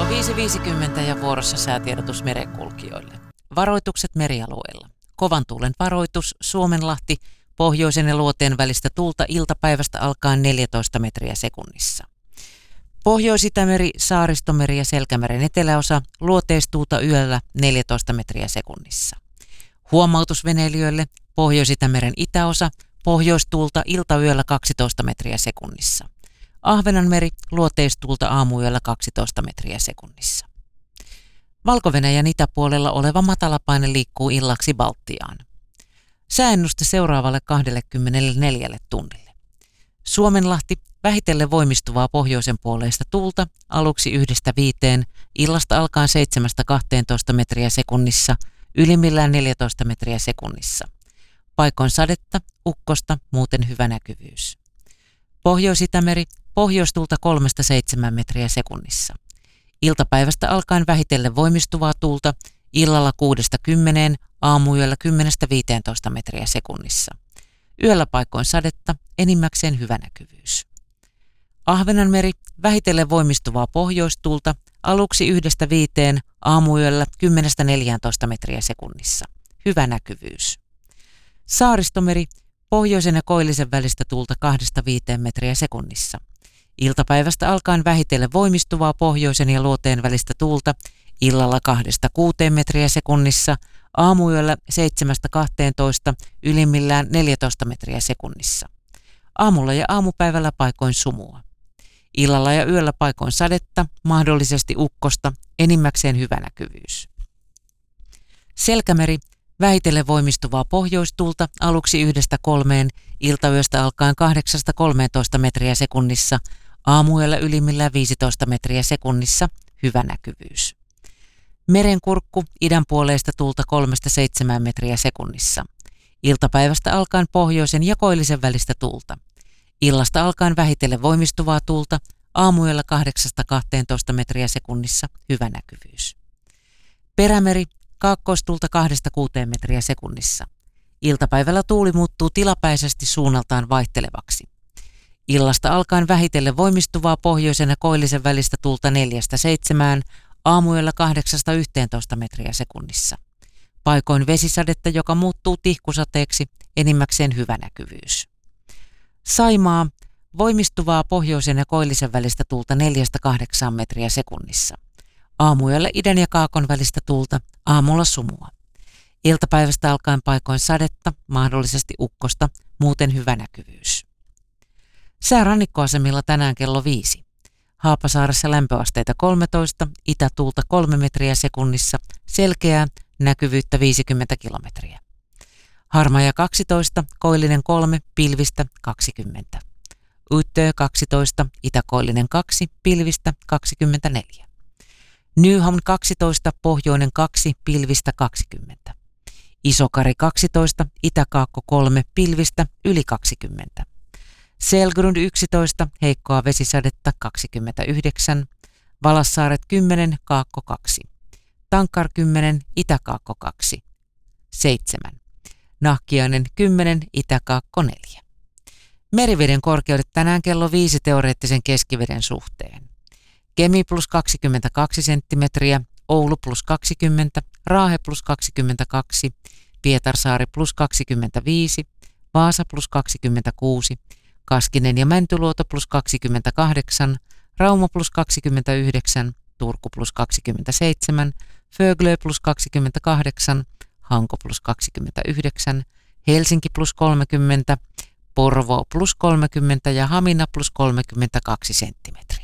5.50 ja vuorossa säätiedotus merenkulkijoille. Varoitukset merialueilla. Kovan tuulen varoitus Suomenlahti, pohjoisen ja luoteen välistä tuulta iltapäivästä alkaen 14 metriä sekunnissa. Pohjois-Itämeri, Saaristomeri ja Selkämeren eteläosa, luoteistuulta yöllä 14 metriä sekunnissa. Huomautus veneilijöille, Pohjois-Itämeren itäosa, pohjoistuulta iltayöllä 12 metriä sekunnissa. Ahvenanmeri, luoteistuulta aamuyöllä 12 metriä sekunnissa. Valko-Venäjän itäpuolella oleva matalapaine liikkuu illaksi Baltiaan. Sääennuste seuraavalle 24 tunnille. Suomenlahti, vähitellen voimistuvaa pohjoisen puoleista tuulta, aluksi 1-5, illasta alkaen 7-12 metriä sekunnissa, ylimmillään 14 metriä sekunnissa. Paikoin sadetta, ukkosta, muuten hyvä näkyvyys. Pohjois-Itämeri, pohjoistuulta 3-7 metriä sekunnissa. Iltapäivästä alkaen vähitellen voimistuvaa tuulta, illalla 6-10, aamuyöllä 10-15 metriä sekunnissa. Yöllä paikoin sadetta, enimmäkseen hyvä näkyvyys. Ahvenanmeri, vähitellen voimistuvaa pohjoistuulta, aluksi 1-5, aamuyöllä 10-14 metriä sekunnissa. Hyvä näkyvyys. Saaristomeri, pohjoisen ja koillisen välistä tuulta 2-5 metriä sekunnissa. Iltapäivästä alkaen vähitellen voimistuvaa pohjoisen ja luoteen välistä tuulta, illalla 2-6 metriä sekunnissa, aamuyöllä 7-12, ylimmillään 14 metriä sekunnissa. Aamulla ja aamupäivällä paikoin sumua. Illalla ja yöllä paikoin sadetta, mahdollisesti ukkosta, enimmäkseen hyvä näkyvyys. Selkämeri, vähitellen voimistuvaa pohjoistuulta, aluksi 1-3, iltayöstä alkaen 8-13 metriä sekunnissa, aamuyöllä ylimmillään 15 metriä sekunnissa, hyvä näkyvyys. Merenkurkku, idänpuoleista tuulta 3-7 metriä sekunnissa. Iltapäivästä alkaen pohjoisen ja koillisen välistä tuulta. Illasta alkaen vähitellen voimistuvaa tuulta, aamuyöllä 8-12 metriä sekunnissa, hyvä näkyvyys. Perämeri, kaakkoistuulta 2-6 metriä sekunnissa. Iltapäivällä tuuli muuttuu tilapäisesti suunnaltaan vaihtelevaksi. Illasta alkaen vähitellen voimistuvaa pohjoisen ja koillisen välistä tuulta 4-7, aamuyöllä 8-11 metriä sekunnissa. Paikoin vesisadetta, joka muuttuu tihkusateeksi, enimmäkseen hyvä näkyvyys. Saimaa, voimistuvaa pohjoisen ja koillisen välistä tuulta 4-8 metriä sekunnissa. Aamuyöllä idän ja kaakon välistä tuulta, aamulla sumua. Iltapäivästä alkaen paikoin sadetta, mahdollisesti ukkosta, muuten hyvä näkyvyys. Sää rannikkoasemilla tänään kello 5. Haapasaaressa lämpöasteita 13, itätuulta 3 metriä sekunnissa, selkeää, näkyvyyttä 50 kilometriä. Harmaja 12, koillinen 3, pilvistä 20. Utö 12, itäkoillinen 2, pilvistä 24. Nyhamn 12, pohjoinen 2, pilvistä 20. Isokari 12, itäkaakko 3, pilvistä yli 20. Selgrund 11, heikkoa vesisadetta 29. Valassaaret 10, kaakko 2. Tankkar 10, itäkaakko 2. 7. Nahkiainen 10, itäkaakko 4. Meriveden korkeudet tänään kello 5 teoreettisen keskiveden suhteen. Kemi plus 22 senttimetriä, Oulu plus 20, Raahe plus 22, Pietarsaari plus 25, Vaasa plus 26, Kaskinen ja Mäntyluoto plus 28, Rauma plus 29, Turku plus 27, Föglö plus 28, Hanko plus 29, Helsinki plus 30, Porvoo plus 30 ja Hamina plus 32 senttimetriä.